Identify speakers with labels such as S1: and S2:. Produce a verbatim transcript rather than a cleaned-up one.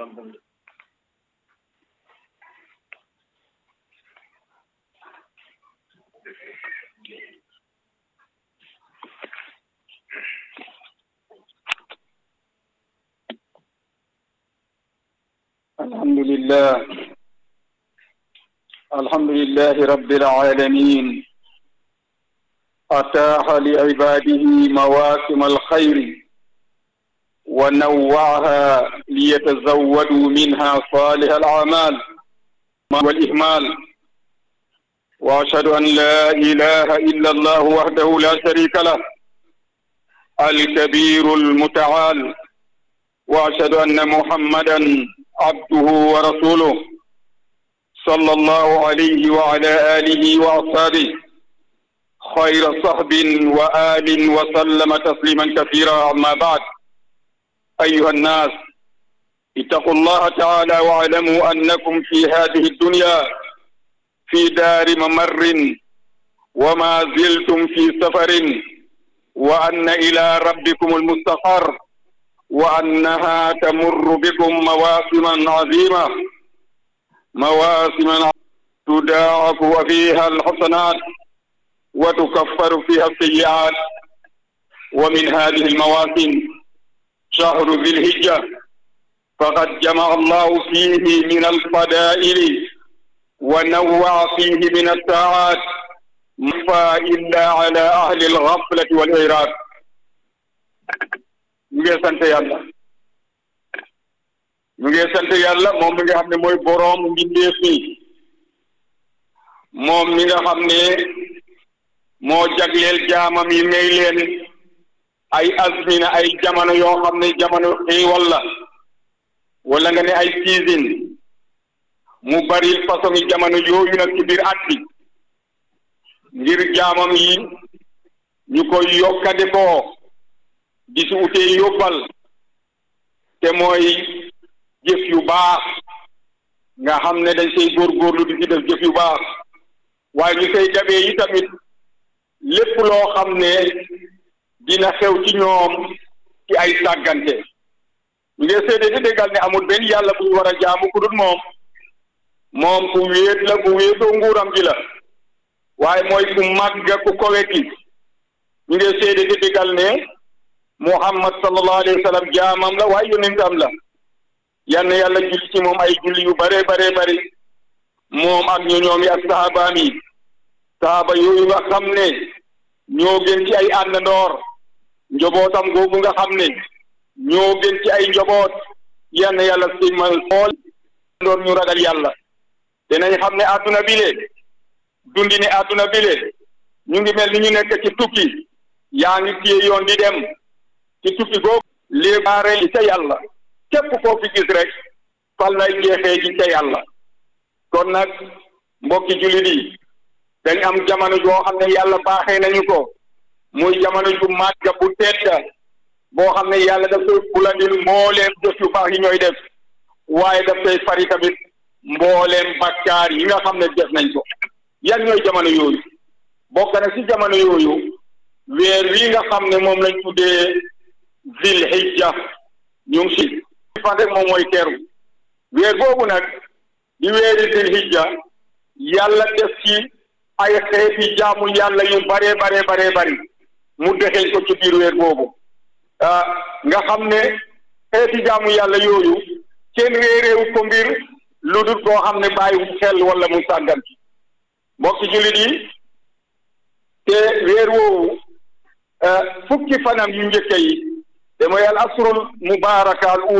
S1: الحمد لله الحمد لله رب العالمين أتاح لعباده مواسم الخير ونوعها ليتزودوا منها صالح الأعمال والإهمال وأشهد أن لا إله إلا الله وحده لا شريك له الكبير المتعال وأشهد أن محمدا عبده ورسوله صلى الله عليه وعلى آله وأصحابه خير صحب وآل وسلم تسليما كثيرا. أما بعد، أيها الناس اتقوا الله تعالى واعلموا أنكم في هذه الدنيا في دار ممر وما زلتم في سفر، وأن إلى ربكم المستقر، وأنها تمر بكم مواسم عظيمة، مواسم تضاعف فيها الحسنات وتكفر فيها السيئات. ومن هذه المواسم شهر ذي الحجة، فقد جمع الله فيه من الفضائل ونوع فيه من الطاعات ما إلا على أهل الغفلة والإعراض. ñu ngi sant yàlla ñu ngi sant yàlla moom mi nga xam ne mooy boroom mbindeef mi, moom mi nga xam ne moo jagleel jaamam yi may leen ay azmina ay jamono yoo xam ne jamono xéewal la, wala nga ne ay season mu bari façon yi jamono yooyu nag ci biir at bi ngir jaamam yi ñu koy yokkade koo di si utee yóbbal, te mooy jëf yu baax nga xam ne dañ say góorgóorlu di si def jëf yu baax, waaye ñu say dabee yi tamit lépp loo xam ne dina xew ci ñoom ci ay sàggante. ñu ngi seede di déggal ne amul benn yàlla bu ñu war a jaamu ku dul moom moom ku wéet la, ku wéetoo nguuram gi la, waaye mooy ku màgg ku kowe ki. ñu ngi seede di déggal ne Muhammad sallallahu alayhi wa sallam jaamam la waaye yonentam la. yal na yàlla julli ci moom ay julli yu bare bare bari, moom ak ñu ñoom yi ak sahabaam yi, sahaba yooyu nga xam ne ñoo gën ci ay àndandoor, njobootam googu nga xam ne ñoo gën ci ay njoboot. yal na yàlla simal xool ndoor ñu ragal yàlla, dinañ xam ne àdduna bile dundi ne àdduna bile ñu ngi mel ni ñu nekk ci tukki, yaa ngi téye yoon di dem ci tukki googu léebaare yi ca yàlla, képp koo fi gis rek fal lay jeexee ji ca yàlla. kon nag mbokki jullit yi dañ am jamono joo xam ne yàlla baaxee nañu ko, muy jamono ju màgg bu tedd boo xam ne yàlla daf koy fulandil mbooleem jëf yu baax yi ñooy def, waaye daf koy fari tamit mbooleem bakkaar yi nga xam ne def nañ ko. yan ñooy jamono yooyu? bokk na ci jamono yooyu weer wi nga xam ne moom lañ tuddee zil hijja, ñu ngi si fan rek moom mooy teeru weer boobu nag di weeri zil hijja. yàlla def ci ay xeeti jaamu yàlla yu bare bare bare bari mu dexeñ ko ci biir weer boobu, nga xam ne xeeti jaamu yàlla yooyu kenn réeréewu ko mbir lu dul koo xam ne bàyyiwu xel wala mu sàggan. mbokki jullit yi, te weer woowu fukki fanam yu njëkk yi te mooy al asrul mubaaraka al